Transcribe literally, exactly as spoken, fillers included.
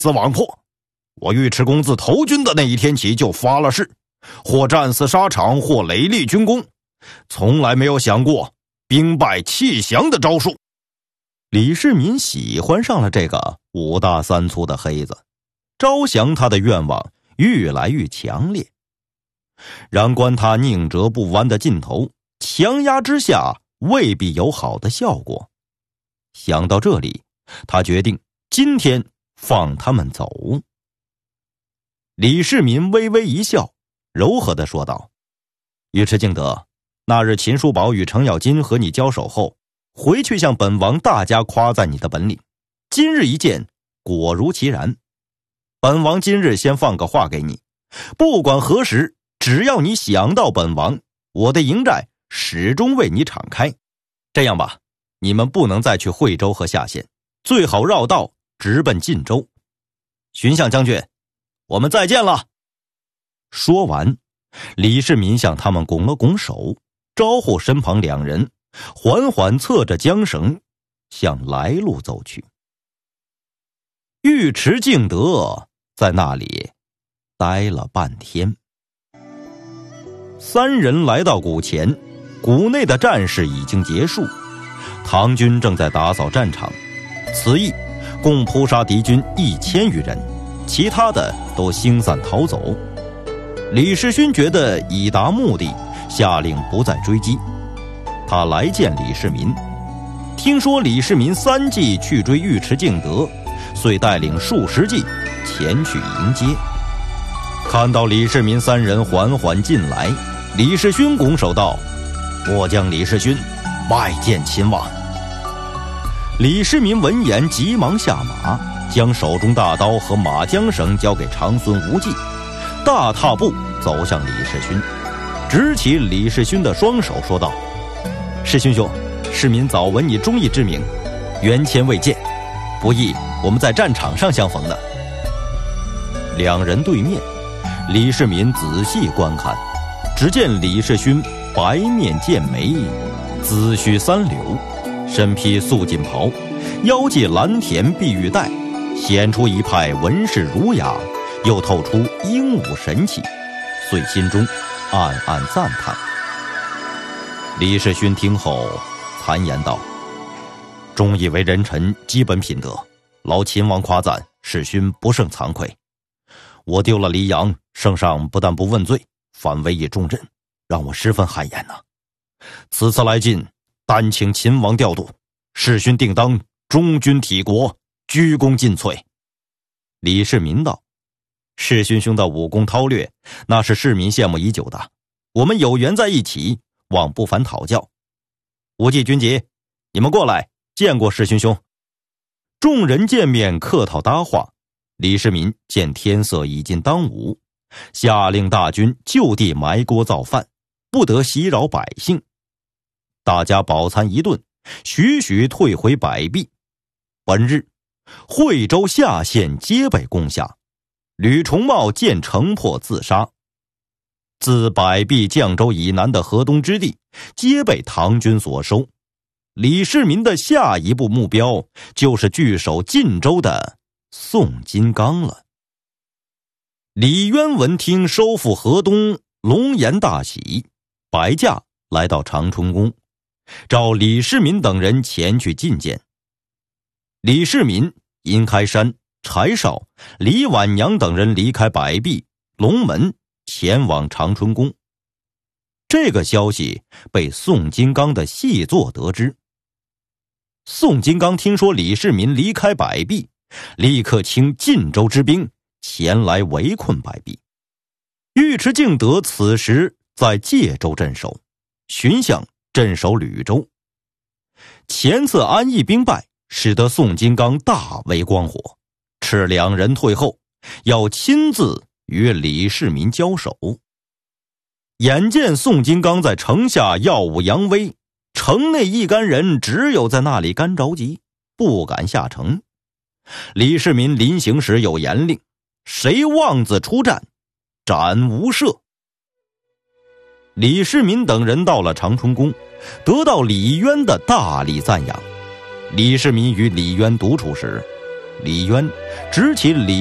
自网破。我尉迟恭自投军的那一天起就发了誓，或战死沙场，或累立军功，从来没有想过兵败弃降的招数。” 李世民喜欢上了这个五大三粗的黑子，招降他的愿望越来越强烈。然观他宁折不弯的劲头，强压之下未必有好的效果。想到这里，他决定今天放他们走。李世民微微一笑，柔和地说道：“尉迟敬德，那日秦叔宝与程咬金和你交手后，回去向本王大加夸赞你的本领，今日一见，果如其然。本王今日先放个话给你，不管何时，只要你想到本王，我的营寨始终为你敞开。这样吧，你们不能再去惠州和下县，最好绕道直奔晋州。荀相将军，我们再见了。”说完，李世民向他们拱了拱手，招呼身旁两人缓缓侧着缰绳向来路走去。尉迟敬德在那里待了半天。三人来到谷前，谷内的战事已经结束，唐军正在打扫战场，此役共扑杀敌军一千余人，其他的都星散逃走。李世勋觉得已达目的，下令不再追击。他来见李世民，听说李世民三计去追尉迟敬德，遂带领数十骑前去迎接。看到李世民三人缓缓进来，李世勋拱手道：“末将李世勋拜见秦王。”李世民闻言急忙下马，将手中大刀和马缰绳交给长孙无忌，大踏步走向李世勋，执起李世勋的双手说道：“世勋兄，世民早闻你忠义之名，缘千未见，不意我们在战场上相逢的。”两人对面，李世民仔细观看，只见李世勋白面剑眉，紫须三绺，身披素锦袍，腰系蓝田碧玉带，显出一派文士儒雅，又透出英武神气，遂心中暗暗赞叹。李世勋听后谗言道：“忠义为人臣基本品德，劳秦王夸赞，世勋不胜惭愧。我丢了黎阳，圣上不但不问罪，反委以重任，让我十分汗颜呐、啊。此次来晋，单请秦王调度，世勋定当忠君体国，鞠躬尽瘁。”李世民道：“世勋兄的武功韬略，那是世民羡慕已久的，我们有缘在一起，望不凡讨教。无忌、军节，你们过来，见过世勋兄。”众人见面客套搭话。李世民见天色已近当午，下令大军就地埋锅造饭，不得袭扰百姓。大家饱餐一顿，徐徐退回百壁。本日惠州下县皆被攻下，吕重茂见城破自杀。自百壁绛州以南的河东之地皆被唐军所收。李世民的下一步目标就是据守晋州的宋金刚了。李渊闻听收复河东，龙颜大喜，摆驾来到长春宫，召李世民等人前去觐见。李世民、殷开山、柴绍、李婉娘等人离开百壁、龙门，前往长春宫。这个消息被宋金刚的细作得知。宋金刚听说李世民离开百壁，立刻请晋州之兵前来围困百壁。尉迟敬德此时在界州镇守，荀相镇守吕州。前次安义兵败，使得宋金刚大为光火，斥两人退后，要亲自与李世民交手。眼见宋金刚在城下耀武扬威，城内一干人只有在那里干着急，不敢下城。李世民临行时有严令，谁妄自出战，斩无赦。李世民等人到了长春宫，得到李渊的大力赞扬。李世民与李渊独处时， 李渊执起李